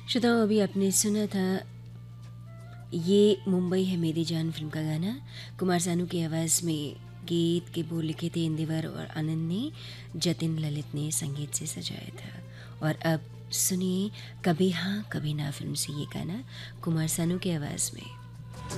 श्रोताओं, अभी आपने सुना था ये मुंबई है मेरी जान फिल्म का गाना। कुमार सानू की आवाज़ में गीत के बोल लिखे थे इंदिवर और आनंद ने, जतिन ललित ने संगीत से सजाया था। और अब सुनिए कभी हाँ कभी ना फिल्म से ये गाना कुमार सानू की आवाज़ में।